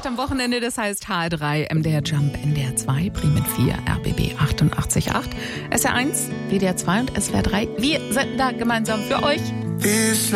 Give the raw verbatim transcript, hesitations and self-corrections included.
am Wochenende, das heißt H R drei, M D R Jump, N D R zwei, Bremen vier, R B B achtundachtzig Komma acht, S R eins, W D R zwei und S W R drei. Wir senden da gemeinsam für euch. Ich